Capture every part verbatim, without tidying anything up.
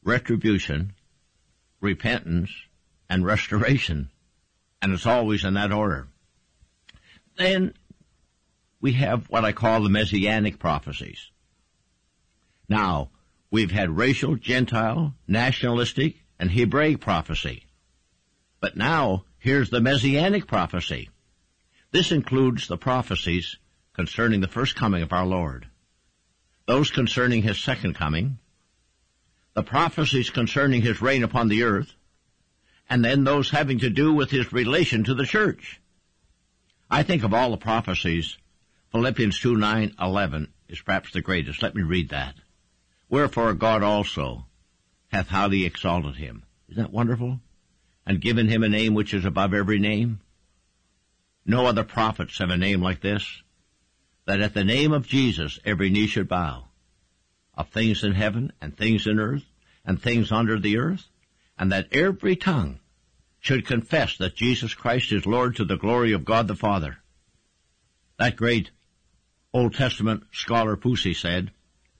retribution, repentance, and restoration. And it's always in that order. Then we have what I call the Messianic prophecies. Now, we've had racial, Gentile, nationalistic, and Hebraic prophecy. But now, here's the Messianic prophecy. This includes the prophecies concerning the first coming of our Lord, those concerning his second coming, the prophecies concerning his reign upon the earth, and then those having to do with his relation to the church. I think of all the prophecies, Philippians two, nine, eleven is perhaps the greatest. Let me read that. Wherefore God also hath highly exalted him. Isn't that wonderful? And given him a name which is above every name. No other prophets have a name like this, that at the name of Jesus every knee should bow, of things in heaven and things in earth and things under the earth, and that every tongue should confess that Jesus Christ is Lord to the glory of God the Father. That great Old Testament scholar Pusey said,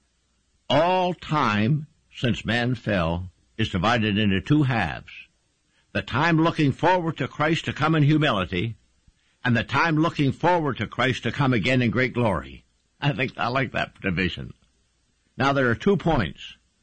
all time since man fell is divided into two halves. The time looking forward to Christ to come in humility, and the time looking forward to Christ to come again in great glory. I think I like that division. Now there are two points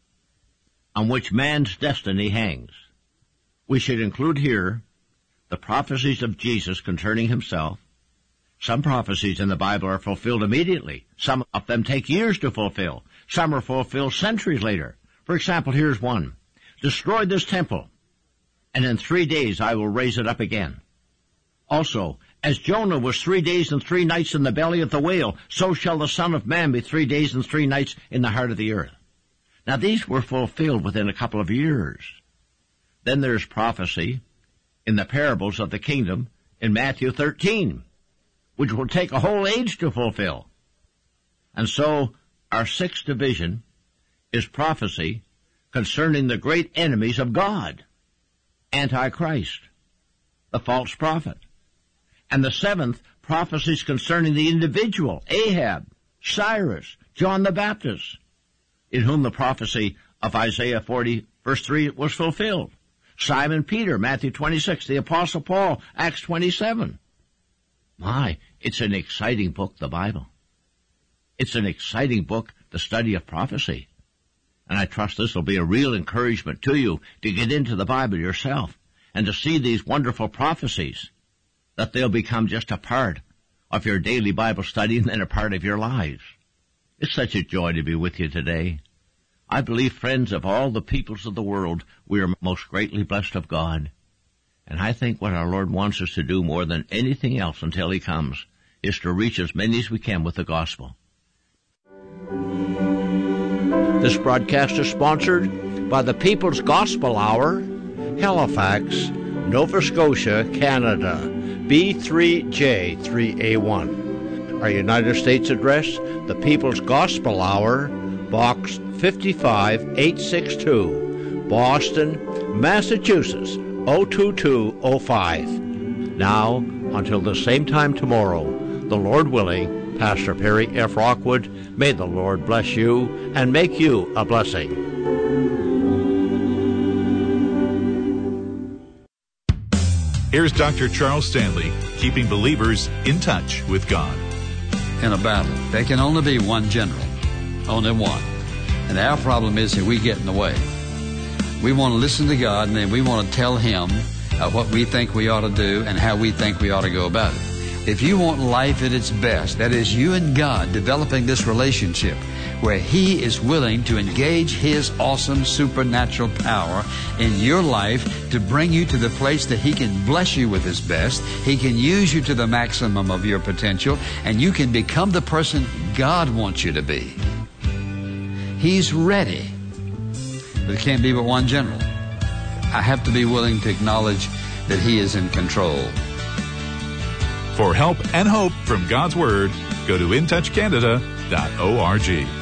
on which man's destiny hangs. We should include here the prophecies of Jesus concerning himself. Some prophecies in the Bible are fulfilled immediately. Some of them take years to fulfill. Some are fulfilled centuries later. For example, here's one. Destroy this temple, and in three days I will raise it up again. Also, as Jonah was three days and three nights in the belly of the whale, so shall the Son of Man be three days and three nights in the heart of the earth. Now these were fulfilled within a couple of years. Then there's prophecy in the parables of the kingdom in Matthew thirteen, which will take a whole age to fulfill. And so our sixth division is prophecy concerning the great enemies of God, Antichrist, the false prophet. And the seventh, prophecies concerning the individual, Ahab, Cyrus, John the Baptist, in whom the prophecy of Isaiah forty, verse three was fulfilled. Simon Peter, Matthew twenty-six, the Apostle Paul, Acts twenty-seven. My, it's an exciting book, the Bible. It's an exciting book, the study of prophecy. And I trust this will be a real encouragement to you to get into the Bible yourself and to see these wonderful prophecies, that they'll become just a part of your daily Bible study and then a part of your lives. It's such a joy to be with you today. I believe, friends, of all the peoples of the world, we are most greatly blessed of God. And I think what our Lord wants us to do more than anything else until he comes is to reach as many as we can with the gospel. This broadcast is sponsored by the People's Gospel Hour, Halifax, Nova Scotia, Canada, B three J three A one. Our United States address, the People's Gospel Hour, Box fifty-five eight sixty-two, Boston, Massachusetts, oh two two oh five. Now, until the same time tomorrow, the Lord willing, Pastor Perry F. Rockwood, may the Lord bless you and make you a blessing. Here's Doctor Charles Stanley, keeping believers in touch with God. In a battle, there can only be one general, only one. And our problem is that we get in the way. We want to listen to God, and then we want to tell him uh, what we think we ought to do and how we think we ought to go about it. If you want life at its best, that is you and God developing this relationship where he is willing to engage his awesome supernatural power in your life to bring you to the place that he can bless you with his best, he can use you to the maximum of your potential, and you can become the person God wants you to be. He's ready. But it can't be but one general. I have to be willing to acknowledge that he is in control. For help and hope from God's Word, go to in touch canada dot org.